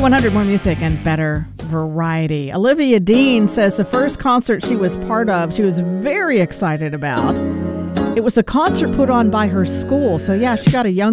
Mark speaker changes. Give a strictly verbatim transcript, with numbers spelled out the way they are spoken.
Speaker 1: one hundred, more music and better variety. Olivia Dean says the first concert she was part of, she was very excited about. It was a concert put on by her school. So yeah, she got a young